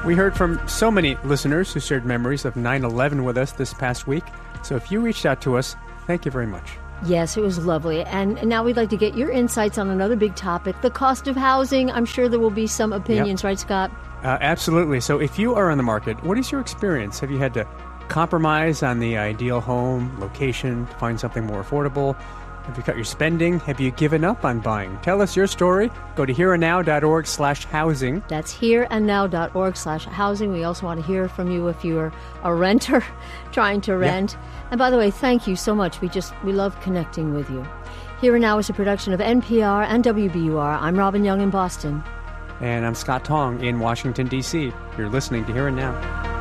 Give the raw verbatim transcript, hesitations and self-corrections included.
We heard from so many listeners who shared memories of nine eleven with us this past week. So if you reached out to us, thank you very much. Yes, it was lovely. And now we'd like to get your insights on another big topic, the cost of housing. I'm sure there will be some opinions, yep. right, Scott? Uh, absolutely. So if you are on the market, what is your experience? Have you had to compromise on the ideal home, location, to find something more affordable? Have you cut your spending? Have you given up on buying? Tell us your story. Go to hereandnow.org slash housing. That's hereandnow.org slash housing. We also want to hear from you if you're a renter trying to rent. Yeah. And by the way, thank you so much. We just, we love connecting with you. Here and Now is a production of N P R and W B U R. I'm Robin Young in Boston. And I'm Scott Tong in Washington, D C. You're listening to Here and Now.